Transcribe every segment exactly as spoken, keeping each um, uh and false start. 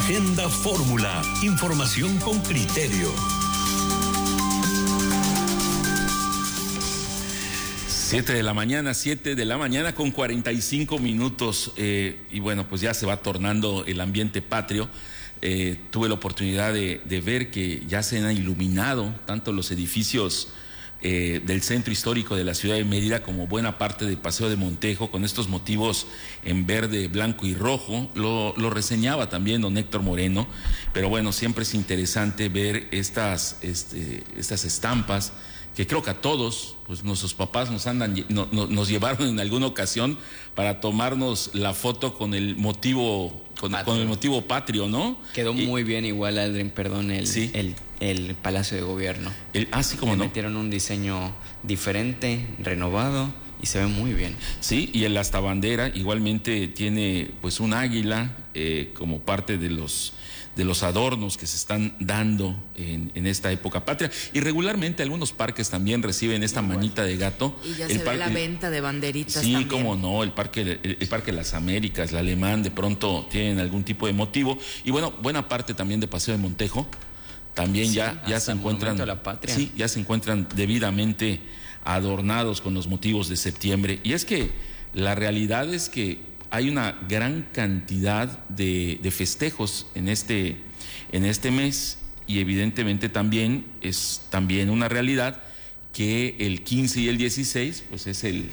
Agenda Fórmula, información con criterio. Siete de la mañana, siete de la mañana con cuarenta y cinco minutos, eh, y bueno, pues ya se va tornando el ambiente patrio. Eh, tuve la oportunidad de, de ver que ya se han iluminado tanto los edificios eh, del centro histórico de la ciudad de Mérida como buena parte del Paseo de Montejo con estos motivos en verde, blanco y rojo. Lo, lo reseñaba también don Héctor Moreno, pero bueno, siempre es interesante ver estas, este, estas estampas que creo que a todos, pues nuestros papás nos andan, no, no, nos llevaron en alguna ocasión para tomarnos la foto con el motivo, con, con el motivo patrio, ¿no? Quedó y, muy bien igual, Aldrin, perdón, el, ¿sí? el, el Palacio de Gobierno. El, ah, sí, como Le no. metieron un diseño diferente, renovado, y se ve muy bien. Sí, y el asta bandera igualmente tiene pues un águila eh, como parte de los de los adornos que se están dando en, en esta época patria. Y regularmente algunos parques también reciben esta Igual. manita de gato. Y ya el se parque, ve la venta de banderitas sí, también. cómo no, el parque, el, el parque Las Américas, el Alemán, de pronto tienen algún tipo de motivo. Y bueno, buena parte también de Paseo de Montejo, también sí, ya, ya se encuentran, de la Patria. Sí, ya se encuentran debidamente adornados con los motivos de septiembre. Y es que la realidad es que hay una gran cantidad de, de festejos en este, en este mes, y evidentemente también es también una realidad que el quince y el dieciséis pues es el,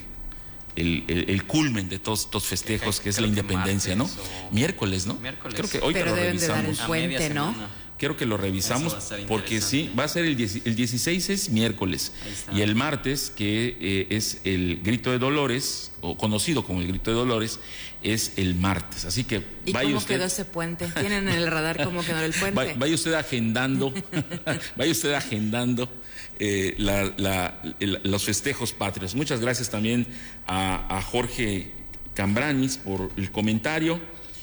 el, el, el culmen de todos estos festejos, que es la independencia, ¿no? Miércoles, ¿no? Miércoles. Creo que hoy Pero lo deben revisamos. de dar el puente, ¿no? Quiero que lo revisamos porque sí, va a ser el, diez, el dieciséis es miércoles y el martes, que eh, es el Grito de Dolores, o conocido como el Grito de Dolores, es el martes. Así que ¿Y vaya cómo usted, quedó ese puente? ¿Tienen en el radar cómo quedó el puente? Vaya, vaya usted agendando, vaya usted agendando eh, la, la, el, los festejos patrios. Muchas gracias también a, a Jorge Cambranis por el comentario.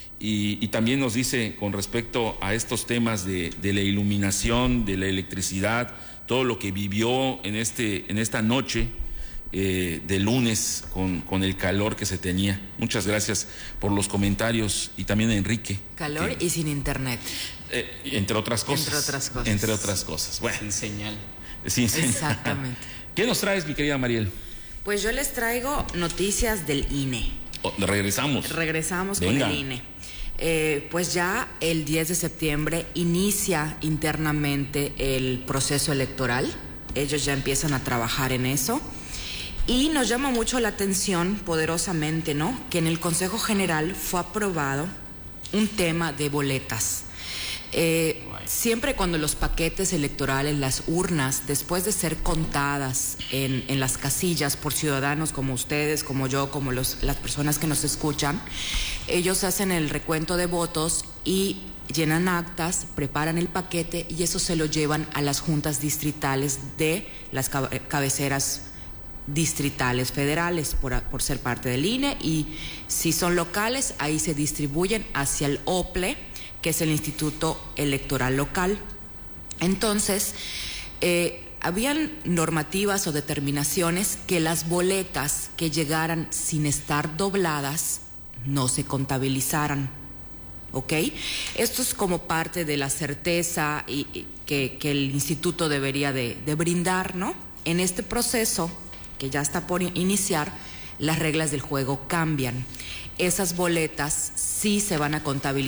Y, y también nos dice con respecto a estos temas de, de la iluminación, de la electricidad, todo lo que vivió en, este, en esta noche eh, de lunes con, con el calor que se tenía. Muchas gracias por los comentarios, y también a Enrique. Calor que, y sin internet. Eh, entre otras cosas. Entre otras cosas. Entre otras cosas. Bueno, sin señal. Sin señal. Exactamente. ¿Qué nos traes, mi querida Mariel? Pues yo les traigo noticias del I N E. Oh, regresamos. Regresamos Venga. con el I N E. Eh, pues ya el diez de septiembre inicia internamente el proceso electoral. Ellos ya empiezan a trabajar en eso. Y nos llama mucho la atención, poderosamente, ¿no?, que en el Consejo General fue aprobado un tema de boletas. Eh, siempre cuando los paquetes electorales, las urnas, después de ser contadas en, en las casillas por ciudadanos como ustedes, como yo, como los, las personas que nos escuchan, ellos hacen el recuento de votos y llenan actas, preparan el paquete y eso se lo llevan a las juntas distritales de las cabeceras distritales federales por, por ser parte del I N E, y si son locales, ahí se distribuyen hacia el O P L E, que es el Instituto Electoral Local. Entonces, eh, habían normativas o determinaciones que las boletas que llegaran sin estar dobladas no se contabilizaran, ¿ok? Esto es como parte de la certeza y, y que, que el instituto debería de, de brindar, ¿no? En este proceso, que ya está por iniciar, las reglas del juego cambian. Esas boletas sí se van a contabilizar